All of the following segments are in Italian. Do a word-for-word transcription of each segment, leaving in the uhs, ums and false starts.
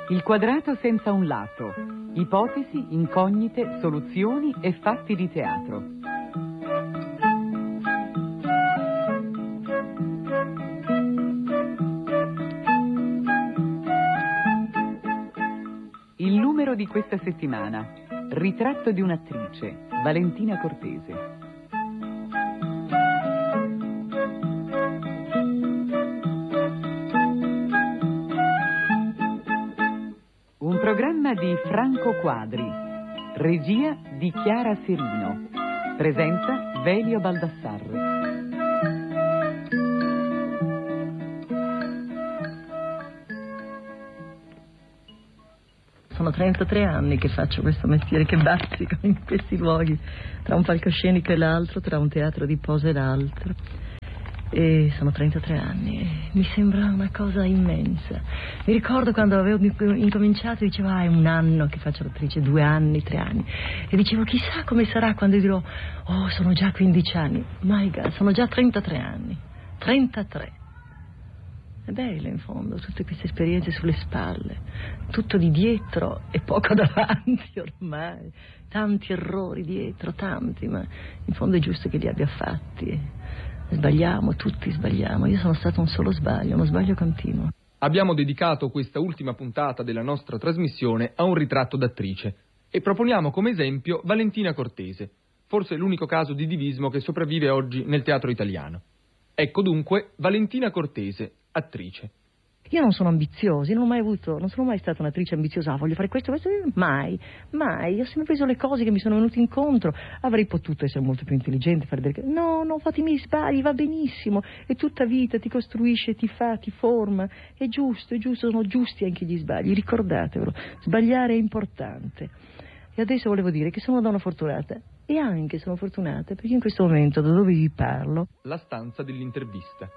Il quadrato senza un lato. Ipotesi, incognite, soluzioni e fatti di teatro. Il numero di questa settimana. Ritratto di un'attrice, Valentina Cortese. Un programma di Franco Quadri, regia di Chiara Serino, presenta Velio Baldassarre. Sono trentatré anni che faccio questo mestiere, che bazzico in questi luoghi, tra un palcoscenico e l'altro, tra un teatro di posa e l'altro. E sono trentatré anni, mi sembra una cosa immensa. Mi ricordo quando avevo incominciato, dicevo, ah, è un anno che faccio l'attrice, due anni, tre anni. E dicevo, chissà come sarà quando dirò, oh, sono già quindici anni. My God, sono già trentatré anni. trentatré. È bello in fondo, tutte queste esperienze sulle spalle, tutto di dietro e poco davanti ormai, tanti errori dietro, tanti, ma in fondo è giusto che li abbia fatti. Sbagliamo, tutti sbagliamo, io sono stato un solo sbaglio, uno sbaglio continuo. Abbiamo dedicato questa ultima puntata della nostra trasmissione a un ritratto d'attrice e proponiamo come esempio Valentina Cortese, forse l'unico caso di divismo che sopravvive oggi nel teatro italiano. Ecco dunque Valentina Cortese, attrice. Io non sono ambiziosa, io non ho mai avuto, non sono mai stata un'attrice ambiziosa, ah, voglio fare questo, questo, mai, mai. Io ho sempre preso le cose che mi sono venute incontro, avrei potuto essere molto più intelligente, fare delle... no, no, ho fatto i miei sbagli, va benissimo, è tutta vita, ti costruisce, ti fa, ti forma, è giusto, è giusto, sono giusti anche gli sbagli, ricordatevelo, sbagliare è importante. E adesso volevo dire che sono una donna fortunata, e anche sono fortunata perché in questo momento da dove vi parlo... La stanza dell'intervista.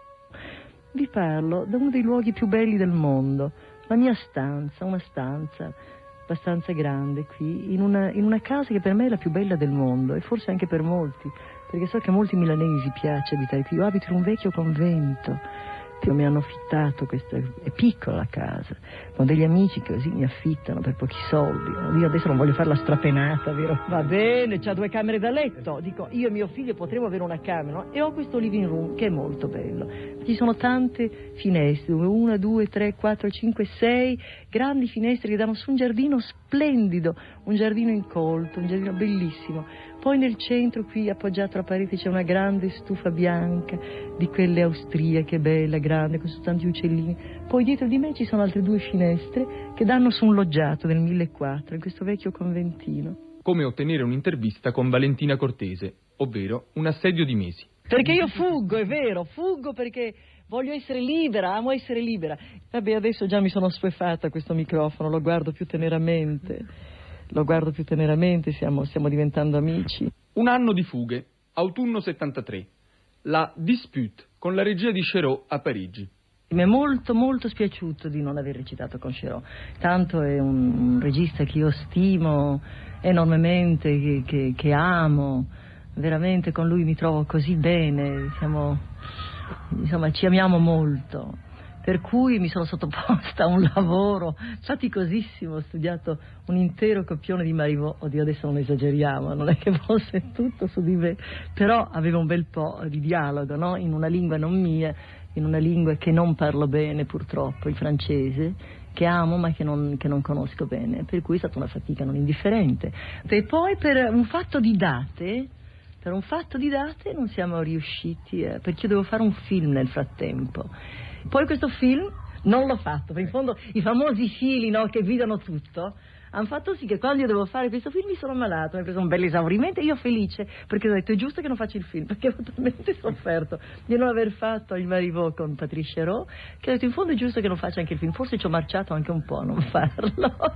Vi parlo da uno dei luoghi più belli del mondo, la mia stanza, una stanza abbastanza grande qui, in una, in una casa che per me è la più bella del mondo e forse anche per molti, perché so che a molti milanesi piace abitare qui. Io abito in un vecchio convento che mi hanno affittato, questa è piccola la casa, con degli amici che così mi affittano per pochi soldi. Io adesso non voglio fare la strapenata, vero? Va bene, c'ha due camere da letto, dico, io e mio figlio potremmo avere una camera, no? E ho questo living room che è molto bello, ci sono tante finestre, una, due, tre, quattro, cinque, sei grandi finestre che danno su un giardino splendido, un giardino incolto, un giardino bellissimo. Poi nel centro, qui appoggiato alla parete, c'è una grande stufa bianca di quelle austriache, bella, grande, con tanti uccellini. Poi dietro di me ci sono altre due finestre che danno su un loggiato del millequattrocento, in questo vecchio conventino. Come ottenere un'intervista con Valentina Cortese, ovvero un assedio di mesi. Perché io fuggo, è vero, fuggo perché voglio essere libera, amo essere libera. Vabbè, adesso già mi sono assuefatta a questo microfono, lo guardo più teneramente. Lo guardo più teneramente, stiamo, stiamo diventando amici. Un anno di fughe, autunno settantatré. La Dispute con la regia di Chéreau a Parigi. Mi è molto molto spiaciuto di non aver recitato con Chéreau. Tanto è un, un regista che io stimo enormemente, che, che, che amo. Veramente con lui mi trovo così bene, siamo, insomma, ci amiamo molto. Per cui mi sono sottoposta a un lavoro faticosissimo, ho studiato un intero copione di Marivaux, oddio adesso non esageriamo, non è che fosse tutto su di me, però avevo un bel po' di dialogo, no? In una lingua non mia, in una lingua che non parlo bene purtroppo, il francese, che amo ma che non, che non conosco bene, per cui è stata una fatica non indifferente. E poi per un fatto di date... Per un fatto di date non siamo riusciti, eh, perché io devo fare un film nel frattempo. Poi questo film non l'ho fatto, perché in fondo i famosi fili, no, che guidano tutto, hanno fatto sì che quando io devo fare questo film mi sono ammalato, mi ho preso un bel esaurimento e io felice, perché ho detto è giusto che non faccio il film, perché ho talmente sofferto di non aver fatto il Marivaux con Patrice Chéreau, che ho detto in fondo è giusto che non faccia anche il film, forse ci ho marciato anche un po' a non farlo.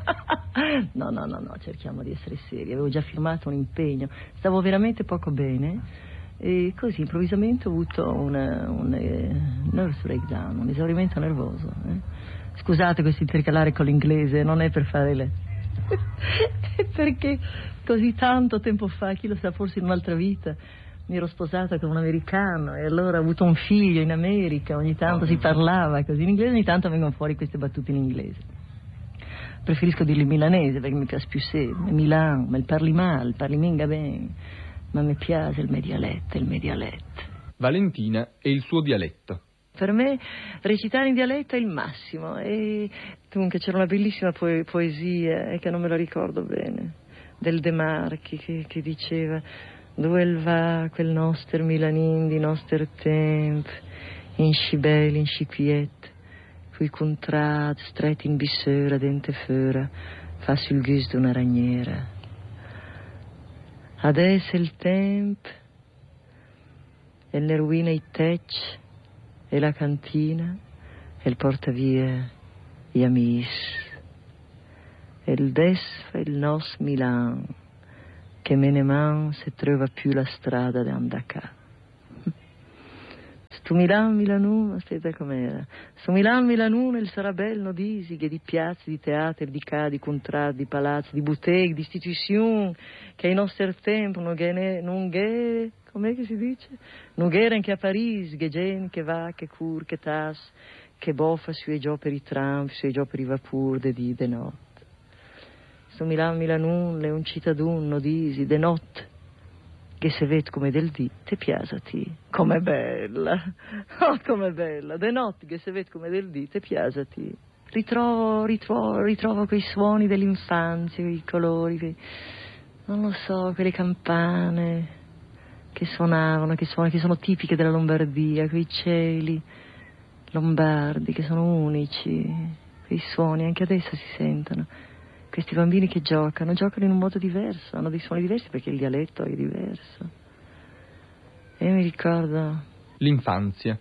No, no, no, no, cerchiamo di essere seri, avevo già firmato un impegno, stavo veramente poco bene. E così improvvisamente ho avuto una, un eh, nervous breakdown, un esaurimento nervoso. Eh. Scusate questo intercalare con l'inglese, non è per fare le... è perché così tanto tempo fa, chi lo sa, forse in un'altra vita, mi ero sposata con un americano e allora ho avuto un figlio in America, ogni tanto si parlava così in inglese, ogni tanto vengono fuori queste battute in inglese. preferisco dirlo in milanese perché mi piace più sempre, Milan, ma il parli mal, parli minga bene, ma mi piace il mio dialetto, il mio dialetto. Valentina e il suo dialetto. Per me recitare in dialetto è il massimo. E dunque c'era una bellissima poe- poesia, eh, che non me la ricordo bene, del De Marchi, che, che diceva: dove va quel nostro Milanin di nostro tempo, in scibel, in sciquiet, cui contrat, stretti in bissera, dente fera, fa sul gusto d'una ragnera. Adesso il tempo, e le ruine i tech, e la cantina, e il portavia gli amici, e il desfa il nos Milan, che me ne man se trova più la strada da andare a. Sto Milan Milanun, aspetta com'era, sto Milan Milanun il sarà bello disi, che di piazze, di teatri, di cadi, di contratti, di palazzi, di boutique, di istituzioni, che ai nostri tempi non è, non è, com'è che si dice? Non era anche a Parigi, che gente, che va, che cur, che tas, che boffa sui giochi per i tram, sui giochi per i vapur, de di, de notte. Sto Milan Milanun, le un cittadun, no disi, de notte, che se vede come del dì, te piace a ti. Com'è bella, oh com'è bella, de notte che se vede come del dì, te piace a ti. Ritrovo, ritrovo, ritrovo quei suoni dell'infanzia, quei colori, quei, non lo so, quelle campane che suonavano, che suonano, che sono tipiche della Lombardia, quei cieli lombardi che sono unici, quei suoni anche adesso si sentono. Questi bambini che giocano, giocano in un modo diverso, hanno dei suoni diversi perché il dialetto è diverso. E io mi ricordo... L'infanzia.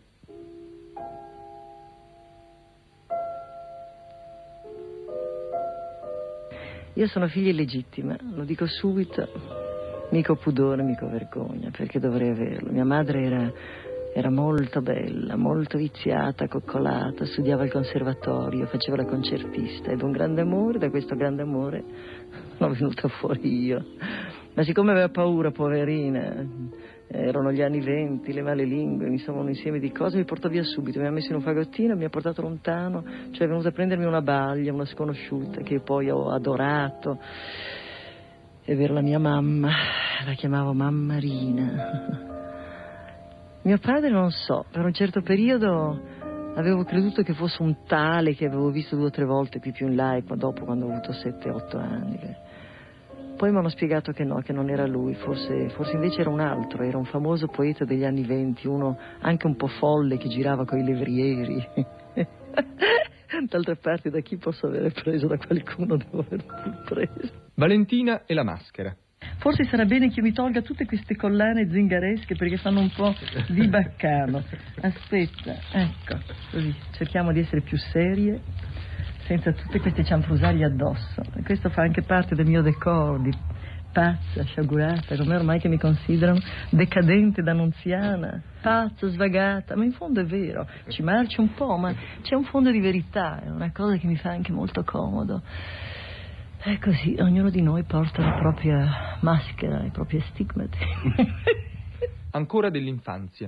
Io sono figlia illegittima, lo dico subito, mica pudore, mica vergogna, perché dovrei averlo. Mia madre era, era molto bella, molto viziata, coccolata, studiava al conservatorio, faceva la concertista, ebbe un grande amore, da questo grande amore sono venuta fuori io. Ma siccome aveva paura, poverina, erano gli anni venti, le male lingue, mi stavano insieme di cose, mi portò via subito, mi ha messo in un fagottino, mi ha portato lontano, cioè è venuta a prendermi una baglia, una sconosciuta che poi ho adorato. È vero, la mia mamma, la chiamavo Mammarina. Mio padre non so, per un certo periodo avevo creduto che fosse un tale che avevo visto due o tre volte più più in là e dopo quando ho avuto sette otto anni. Poi mi hanno spiegato che no, che non era lui, forse, forse invece era un altro, era un famoso poeta degli anni venti, uno anche un po' folle che girava coi levrieri. D'altra parte da chi posso avere preso, da qualcuno devo aver preso. Valentina e la maschera. Forse sarà bene che io mi tolga tutte queste collane zingaresche perché fanno un po' di baccano. Aspetta, ecco, così cerchiamo di essere più serie, senza tutte queste cianfrusaglie addosso. E questo fa anche parte del mio decor di pazza, sciagurata, come ormai che mi considerano, decadente d'annunziana, pazza, svagata, ma in fondo è vero, ci marcio un po', ma c'è un fondo di verità, è una cosa che mi fa anche molto comodo. È così, ognuno di noi porta la propria maschera, i propri stigmati. Ancora dell'infanzia.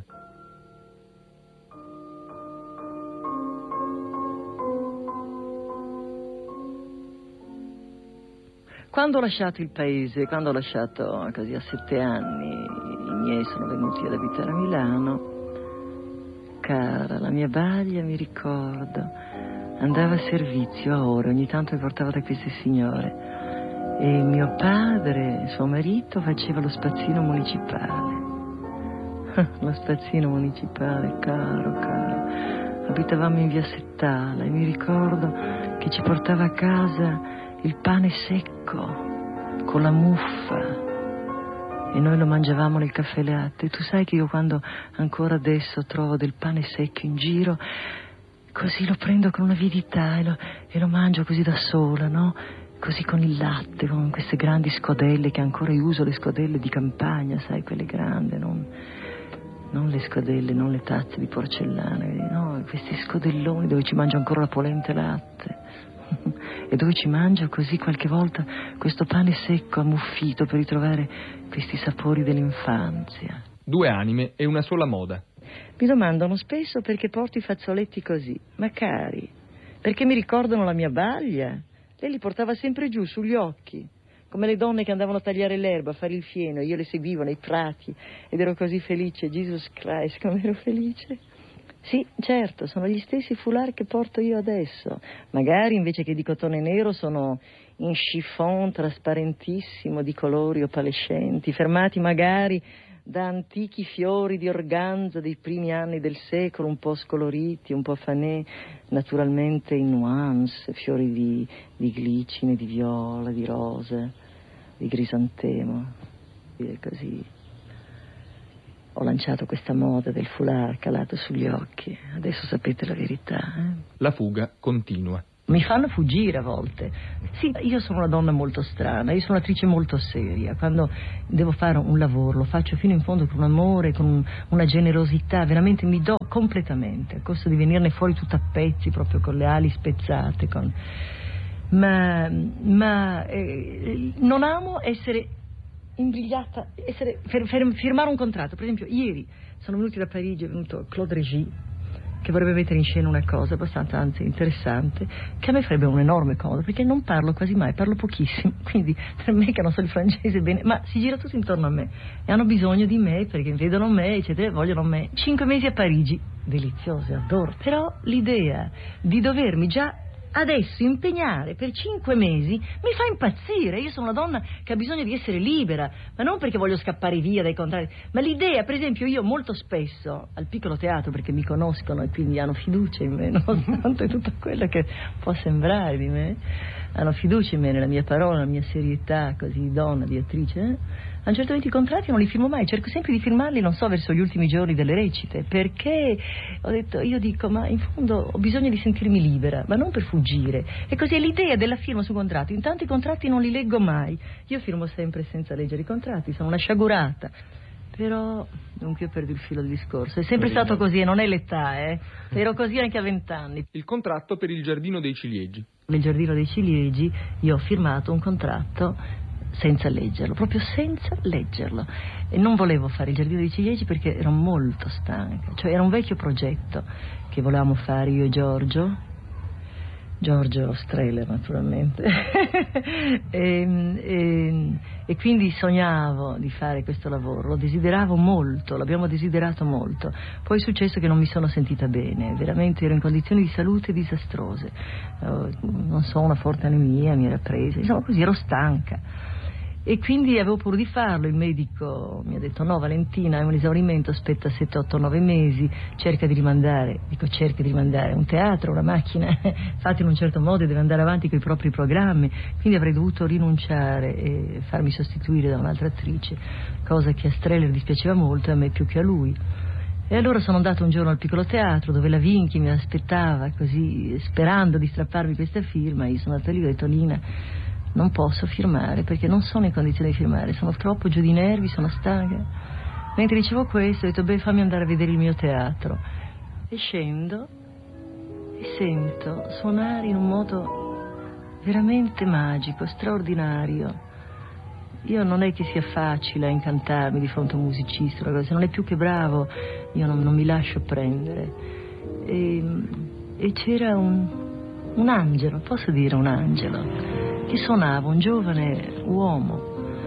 Quando ho lasciato il paese, quando ho lasciato così a sette anni, i miei sono venuti ad abitare a Milano, cara, la mia baglia, mi ricordo, andava a servizio a ore, ogni tanto mi portava da queste signore e mio padre, suo marito, faceva lo spazzino municipale. Lo spazzino municipale, caro, caro. Abitavamo in via Settala e mi ricordo che ci portava a casa il pane secco con la muffa e noi lo mangiavamo nel caffè latte. Tu sai che io quando ancora adesso trovo del pane secco in giro, così lo prendo con un'avidità e lo, e lo mangio così da sola, no? Così con il latte, con queste grandi scodelle, che ancora io uso le scodelle di campagna, sai, quelle grandi, non, non le scodelle, non le tazze di porcellana, no, questi scodelloni dove ci mangio ancora la polenta e latte e dove ci mangio così qualche volta questo pane secco ammuffito per ritrovare questi sapori dell'infanzia. Due anime e una sola moda. Mi domandano spesso perché porto i fazzoletti così, ma cari, perché mi ricordano la mia baglia. lei li portava sempre giù sugli occhi, come le donne che andavano a tagliare l'erba, a fare il fieno, io le seguivo nei prati ed ero così felice. Jesus Christ, come ero felice. Sì, certo, sono gli stessi foulard che porto io adesso, magari invece che di cotone nero sono in chiffon trasparentissimo di colori opalescenti, fermati magari da antichi fiori di organza dei primi anni del secolo, un po' scoloriti, un po' fanè, naturalmente in nuance, fiori di, di glicine, di viola, di rosa, di crisantemo, e così. Ho lanciato questa moda del foulard calato sugli occhi. Adesso sapete la verità. Eh? La fuga continua. Mi fanno fuggire a volte. Sì, io sono una donna molto strana, io sono un'attrice molto seria. Quando devo fare un lavoro lo faccio fino in fondo con amore, con una generosità, veramente mi do completamente, a costo di venirne fuori tutta a pezzi, proprio con le ali spezzate. Con... Ma, ma eh, non amo essere imbrigliata, essere, fer, fer, firmare un contratto. Per esempio ieri sono venuti da Parigi, è venuto Claude Régis, che vorrebbe mettere in scena una cosa abbastanza, anzi interessante, che a me farebbe un enorme comodo, perché non parlo quasi mai, parlo pochissimo, quindi per me che non so il francese bene, ma si gira tutto intorno a me e hanno bisogno di me perché vedono me, eccetera, vogliono me. Cinque mesi a Parigi, deliziose, adoro, però l'idea di dovermi già adesso impegnare per cinque mesi mi fa impazzire. Io sono una donna che ha bisogno di essere libera, ma non perché voglio scappare via dai contrari, ma l'idea, per esempio, io molto spesso al Piccolo Teatro, perché mi conoscono e quindi hanno fiducia in me, nonostante tutto quello che può sembrare di me, hanno fiducia in me, nella mia parola, nella mia serietà così di donna, di attrice, eh? A un certo punto i contratti non li firmo mai, cerco sempre di firmarli, non so, verso gli ultimi giorni delle recite, perché ho detto, io dico, ma in fondo ho bisogno di sentirmi libera, ma non per fuggire. E così è l'idea della firma su contratti. Intanto i contratti non li leggo mai, io firmo sempre senza leggere i contratti, sono una sciagurata. Però dunque io perdo il filo del discorso, è sempre stato così e non è l'età, eh. Ero così anche a vent'anni. Il contratto per il Giardino dei Ciliegi. Nel Giardino dei Ciliegi io ho firmato un contratto senza leggerlo, proprio senza leggerlo, e non volevo fare il Giardino dei Ciliegi perché ero molto stanca, cioè era un vecchio progetto che volevamo fare io e Giorgio Giorgio Strehler naturalmente e, e, e quindi sognavo di fare questo lavoro, lo desideravo molto, l'abbiamo desiderato molto. Poi è successo che non mi sono sentita bene, veramente ero in condizioni di salute disastrose, non so, una forte anemia mi era presa, insomma così ero stanca. E quindi avevo paura di farlo, il medico mi ha detto no Valentina, è un esaurimento, aspetta sette, otto, nove mesi, cerca di rimandare, dico cerca di rimandare, un teatro, una macchina, fatto in un certo modo deve andare avanti con i propri programmi, quindi avrei dovuto rinunciare e farmi sostituire da un'altra attrice, cosa che a Strehler dispiaceva molto e a me più che a lui. E allora sono andata un giorno al Piccolo Teatro dove la Vinchi mi aspettava così, sperando di strapparmi questa firma, io sono andata lì e ho detto Lina, non posso firmare perché non sono in condizione di firmare, sono troppo giù di nervi, sono stanca. Mentre dicevo questo ho detto beh fammi andare a vedere il mio teatro e scendo e sento suonare in un modo veramente magico, straordinario. Io non è che sia facile a incantarmi di fronte a un musicista, se non è più che bravo io non, non mi lascio prendere e, e c'era un, un angelo, posso dire un angelo che suonava, un giovane uomo,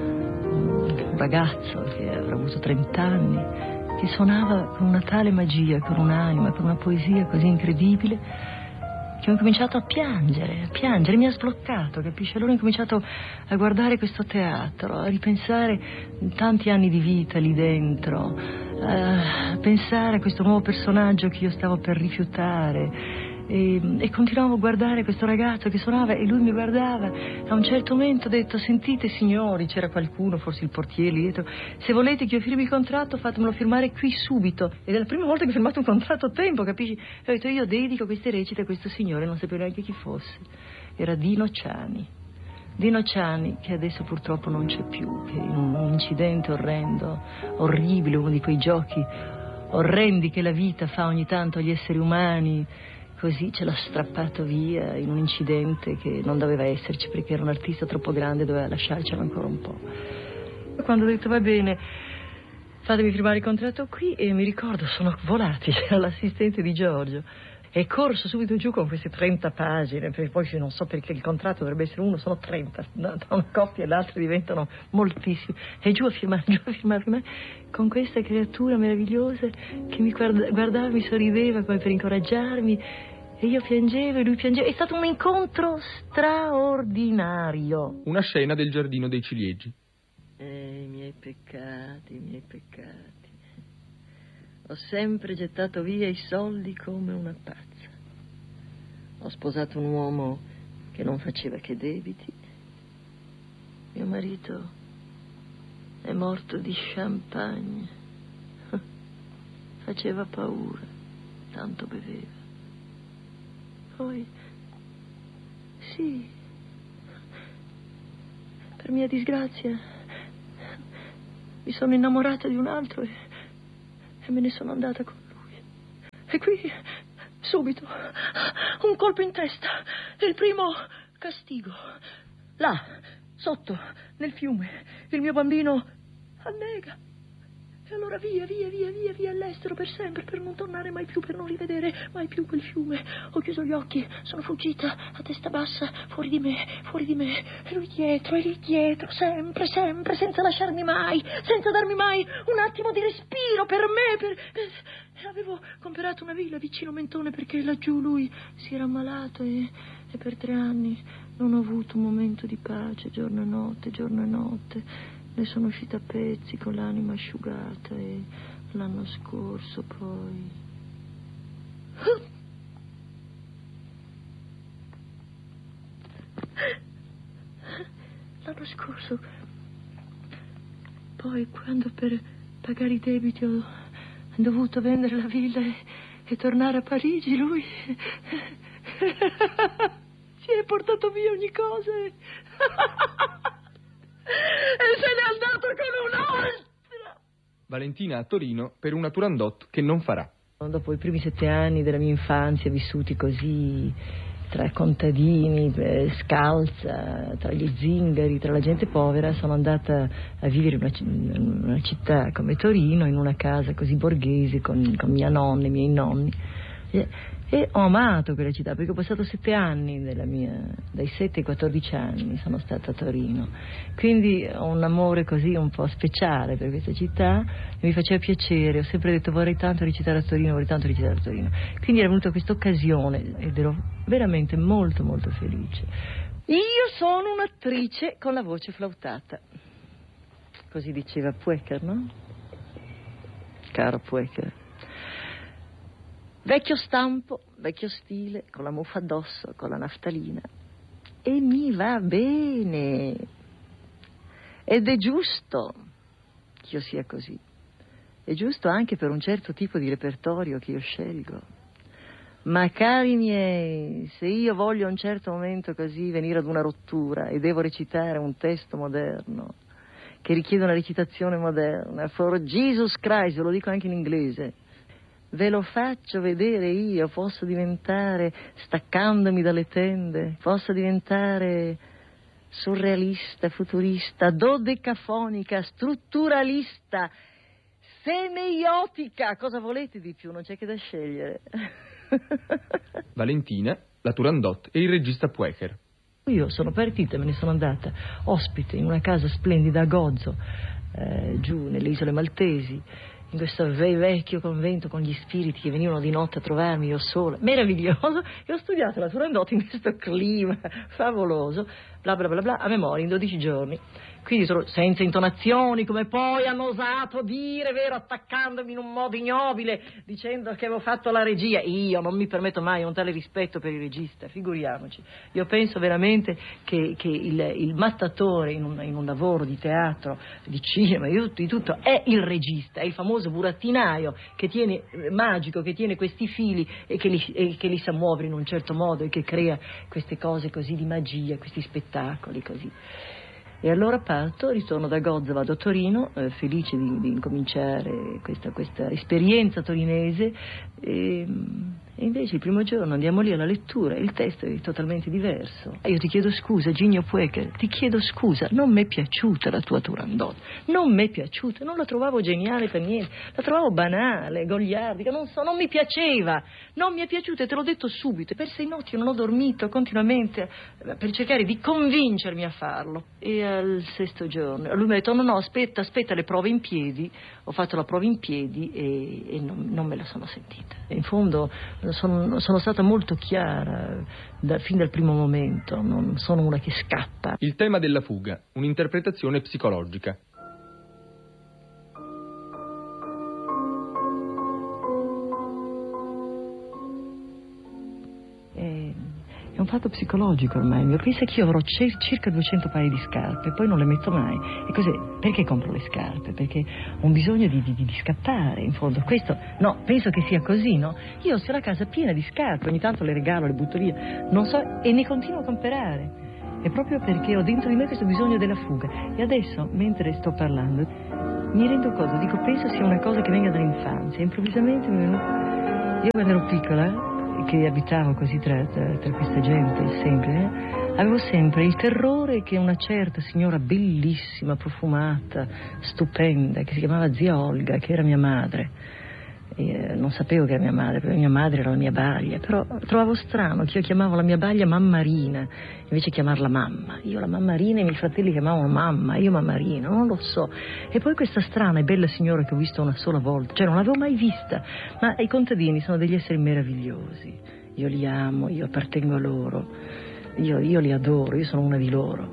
un ragazzo che avrà avuto trent'anni, che suonava con una tale magia, con un'anima, con una poesia così incredibile che ho cominciato a piangere, a piangere, mi ha sbloccato, capisci? Allora ho incominciato a guardare questo teatro, a ripensare tanti anni di vita lì dentro, a pensare a questo nuovo personaggio che io stavo per rifiutare. E, e continuavo a guardare questo ragazzo che suonava e lui mi guardava. A un certo momento ho detto sentite signori, c'era qualcuno, forse il portiere lì dietro, se volete che io firmi il contratto fatemelo firmare qui subito. Ed è la prima volta che ho firmato un contratto a tempo, capisci? E ho detto io dedico queste recite a questo signore, non sapevo neanche chi fosse, era Dino Ciani Dino Ciani, che adesso purtroppo non c'è più, che in un incidente orrendo, orribile, uno di quei giochi orrendi che la vita fa ogni tanto agli esseri umani, così ce l'ha strappato via in un incidente che non doveva esserci perché era un artista troppo grande, doveva lasciarcelo ancora un po'. Quando ho detto va bene, fatemi firmare il contratto qui, e mi ricordo sono volati, c'era l'assistente di Giorgio è corso subito giù con queste trenta pagine, perché poi non so perché il contratto dovrebbe essere uno, sono trenta, da una coppia e l'altra diventano moltissimi, e giù a firmare, giù a firmare, a firmare, con questa creatura meravigliosa che mi guarda, guardava, mi sorrideva come per incoraggiarmi, e io piangevo e lui piangeva. È stato un incontro straordinario. Una scena del Giardino dei Ciliegi. Eh, i miei peccati, i miei peccati. Ho sempre gettato via i soldi come una pazza. Ho sposato un uomo che non faceva che debiti. Mio marito è morto di champagne. Faceva paura, tanto beveva. Poi, sì, per mia disgrazia, mi sono innamorata di un altro e, e me ne sono andata con lui. E qui, subito, un colpo in testa, il primo castigo. Là, sotto, nel fiume, il mio bambino annega. E allora via, via, via, via, via all'estero per sempre, per non tornare mai più, per non rivedere mai più quel fiume. Ho chiuso gli occhi, sono fuggita a testa bassa, fuori di me, fuori di me, e lui dietro, e lì dietro, sempre, sempre, senza lasciarmi mai, senza darmi mai un attimo di respiro per me, per... per... E avevo comprato una villa vicino Mentone perché laggiù lui si era ammalato e, e per tre anni non ho avuto un momento di pace, giorno e notte, giorno e notte. Ne sono uscita a pezzi con l'anima asciugata e l'anno scorso poi... L'anno scorso poi quando per pagare i debiti ho dovuto vendere la villa e, e tornare a Parigi, lui si è portato via ogni cosa e... e se n'è andato con un'altra. Valentina a Torino per una Turandot che non farà. Dopo i primi sette anni della mia infanzia vissuti così tra contadini, eh, scalza, tra gli zingari, tra la gente povera, sono andata a vivere in una, una città come Torino, in una casa così borghese con, con mia nonna, i miei nonni. E, e ho amato quella città perché ho passato sette anni della mia, dai sette ai quattordici anni sono stata a Torino, quindi ho un amore così un po' speciale per questa città e mi faceva piacere. Ho sempre detto vorrei tanto recitare a Torino, vorrei tanto recitare a Torino, quindi era venuta questa occasione ed ero veramente molto molto felice. Io sono un'attrice con la voce flautata, così diceva Puecher, no? Caro Puecher. Vecchio stampo, vecchio stile, con la muffa addosso, con la naftalina. E mi va bene. Ed è giusto che io sia così. È giusto anche per un certo tipo di repertorio che io scelgo. Ma cari miei, se io voglio a un certo momento così venire ad una rottura e devo recitare un testo moderno, che richiede una recitazione moderna, for Jesus Christ, ve lo dico anche in inglese, ve lo faccio vedere io, posso diventare, staccandomi dalle tende, posso diventare surrealista, futurista, dodecafonica, strutturalista, semeiotica, cosa volete di più? Non c'è che da scegliere. Valentina, la Turandot e il regista Puecher. Io sono partita, me ne sono andata ospite in una casa splendida a Gozo, eh, giù nelle isole Maltesi, in questo vecchio convento con gli spiriti che venivano di notte a trovarmi, io sola, meraviglioso, e ho studiato la Turandot in questo clima favoloso, bla bla bla bla, a memoria, in dodici giorni. Quindi senza intonazioni, come poi hanno osato dire, vero, attaccandomi in un modo ignobile, dicendo che avevo fatto la regia. Io non mi permetto mai un tale rispetto per il regista, figuriamoci. Io penso veramente che, che il, il mattatore in un, in un lavoro di teatro, di cinema, di tutto, di tutto, è il regista, è il famoso burattinaio che tiene, magico, che tiene questi fili e che, li, e che li sa muovere in un certo modo e che crea queste cose così di magia, questi spettacoli così. E allora parto, ritorno da Gozo, vado a Torino, eh, felice di, di incominciare questa, questa esperienza torinese e, E invece il primo giorno andiamo lì alla lettura e il testo è totalmente diverso. E io ti chiedo scusa, Ginio Pueche, ti chiedo scusa, non mi è piaciuta la tua Turandot, non mi è piaciuta, non la trovavo geniale per niente, la trovavo banale, goliardica, non so, non mi piaceva, non mi è piaciuta e te l'ho detto subito. Per sei notti io non ho dormito continuamente per cercare di convincermi a farlo. E al sesto giorno lui mi ha detto no, no, aspetta, aspetta le prove in piedi. Ho fatto la prova in piedi e, e non, non me la sono sentita. E in fondo sono, sono stata molto chiara da, fin dal primo momento, non sono una che scappa. Il tema della fuga, un'interpretazione psicologica. È un fatto psicologico ormai. Pensa che io avrò c- circa duecento paia di scarpe, poi non le metto mai. E cos'è? Perché compro le scarpe? Perché ho un bisogno di, di, di scappare, in fondo. Questo, no, penso che sia così, no? Io ho la casa piena di scarpe, ogni tanto le regalo, le butto via, non so, e ne continuo a comprare. È proprio perché ho dentro di me questo bisogno della fuga. E adesso, mentre sto parlando, mi rendo conto, dico, penso sia una cosa che venga dall'infanzia. Improvvisamente mi è venuto... Io quando ero piccola, che abitavo così tra, tra, tra questa gente sempre, eh, avevo sempre il terrore che una certa signora bellissima, profumata, stupenda, che si chiamava zia Olga, che era mia madre, e, eh, non sapevo che era mia madre, perché mia madre era la mia baglia, però trovavo strano che io chiamavo la mia baglia Mammarina, invece chiamarla mamma. Io la Mammarina e i miei fratelli chiamavano mamma, io Mammarina, non lo so. E poi questa strana e bella signora che ho visto una sola volta, cioè non l'avevo mai vista, ma i contadini sono degli esseri meravigliosi, io li amo, io appartengo a loro, io, io li adoro, io sono una di loro,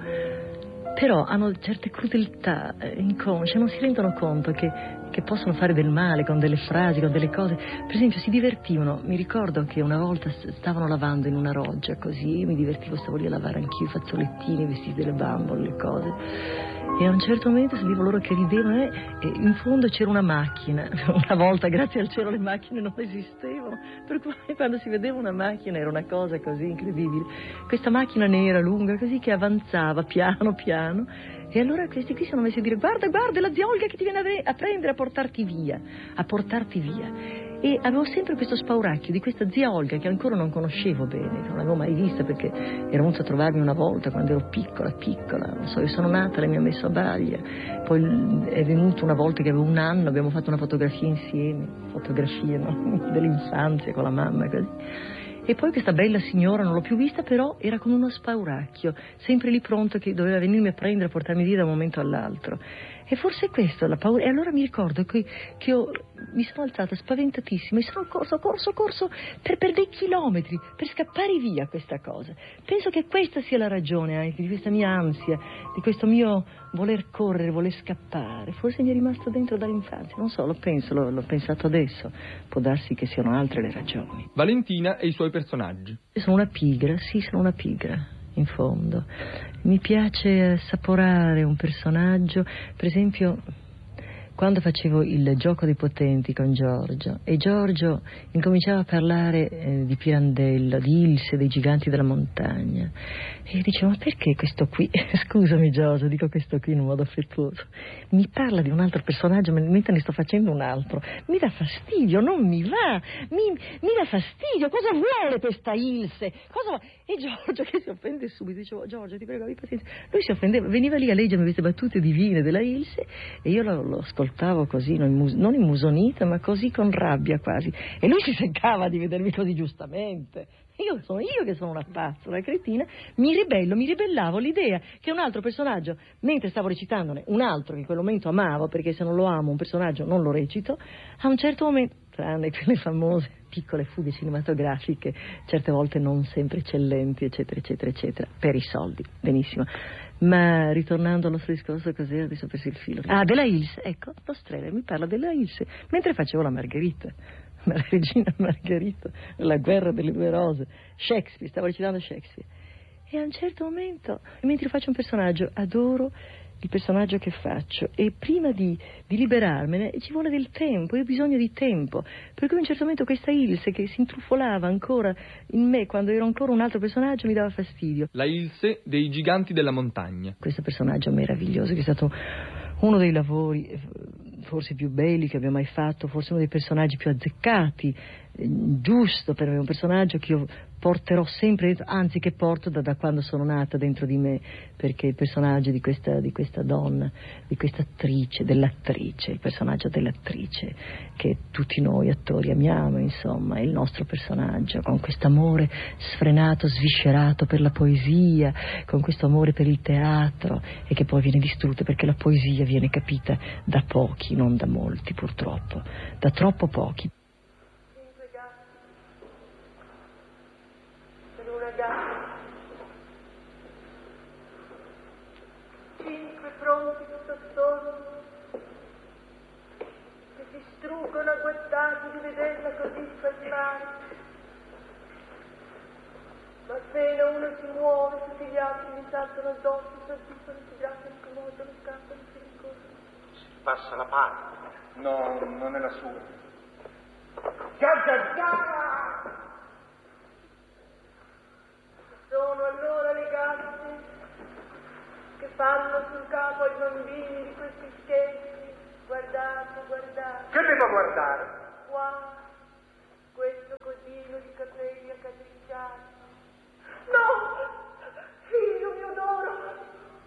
però hanno certe crudeltà inconsce, non si rendono conto che, che possono fare del male con delle frasi, con delle cose. Per esempio si divertivano, mi ricordo che una volta stavano lavando in una roggia così, io mi divertivo, stavo lì a lavare anch'io i fazzolettini, i vestiti delle bambole, le cose, e a un certo momento sentivo loro che ridevano e in fondo c'era una macchina. Una volta, grazie al cielo, le macchine non esistevano, per cui quando si vedeva una macchina era una cosa così incredibile. Questa macchina nera lunga così che avanzava piano piano, e allora questi qui sono messi a dire guarda guarda la zia Olga che ti viene a, a prendere, a portarti via, a portarti via. E avevo sempre questo spauracchio di questa zia Olga che ancora non conoscevo bene, non l'avevo mai vista perché era venuta a trovarmi una volta quando ero piccola, piccola, non so, io sono nata, lei mi ha messo a baglia, poi è venuta una volta che avevo un anno, abbiamo fatto una fotografia insieme, fotografia, no? Dell'infanzia con la mamma così. E poi questa bella signora non l'ho più vista, però era come uno spauracchio, sempre lì pronto che doveva venirmi a prendere, a portarmi via da un momento all'altro. E forse questo, la paura. E allora mi ricordo che, che io mi sono alzata spaventatissima e sono corso, corso, corso per, per dei chilometri, per scappare via questa cosa. Penso che questa sia la ragione anche di questa mia ansia, di questo mio voler correre, voler scappare. Forse mi è rimasto dentro dall'infanzia, non so, lo penso, l'ho, l'ho pensato adesso. Può darsi che siano altre le ragioni. Valentina e i suoi personaggi. Io sono una pigra, sì, sono una pigra. In fondo mi piace assaporare un personaggio, per esempio quando facevo il gioco dei potenti con Giorgio e Giorgio incominciava a parlare eh, di Pirandello, di Ilse, dei giganti della montagna, e io dicevo ma perché questo qui, scusami Giorgio, dico questo qui in un modo affettuoso, mi parla di un altro personaggio mentre ne sto facendo un altro, mi dà fastidio, non mi va, mi, mi dà fastidio, cosa vuole questa Ilse, cosa vuole? E Giorgio che si offende subito, dicevo Giorgio ti prego abbi pazienza, lui si offendeva, veniva lì a leggermi queste battute divine della Ilse e io lo, lo ascoltavo così, non, immus- non immusonita ma così con rabbia quasi, e lui si seccava di vedermi così giustamente. Io sono io che sono una pazza, una cretina, mi ribello, mi ribellavo all'idea che un altro personaggio, mentre stavo recitandone un altro che in quel momento amavo, perché se non lo amo un personaggio non lo recito, a un certo momento, tranne quelle famose piccole fughe cinematografiche, certe volte non sempre eccellenti, eccetera, eccetera, eccetera, per i soldi, benissimo. Ma ritornando al nostro discorso, così adesso ho perso il filo. Ah, della Ilse, ecco, lo Strehler mi parla della Ilse, mentre facevo la Margherita. La regina Margherita, la guerra delle due rose, Shakespeare, stavo recitando Shakespeare. E a un certo momento, mentre faccio un personaggio, adoro il personaggio che faccio e prima di, di liberarmene ci vuole del tempo, io ho bisogno di tempo, per cui a un certo momento questa Ilse che si intrufolava ancora in me quando ero ancora un altro personaggio mi dava fastidio. La Ilse dei giganti della montagna. Questo personaggio meraviglioso che è stato uno dei lavori forse più belli che abbia mai fatto, forse uno dei personaggi più azzeccati, eh, giusto per me, un personaggio che io porterò sempre dentro, anzi che porto da, da quando sono nata dentro di me, perché il personaggio di questa, di questa donna, di questa attrice, dell'attrice, il personaggio dell'attrice che tutti noi attori amiamo, insomma, è il nostro personaggio, con questo amore sfrenato, sviscerato per la poesia, con questo amore per il teatro, e che poi viene distrutto perché la poesia viene capita da pochi, non da molti purtroppo, da troppo pochi. Cinque pronti tutto attorno, che si struggono agguantati di vederla così fermare. Ma appena uno si muove, tutti gli altri mi saltano addosso, si saltano, si grattano, si accomodano, scappano, si rincorrono. Si passa la parte. No, non è la sua. Già, sono allora le gatte che fanno sul capo ai bambini di questi scherzi. Guardate, guardate. Che devo guardare? Qua, questo cosino di capelli accapricciati.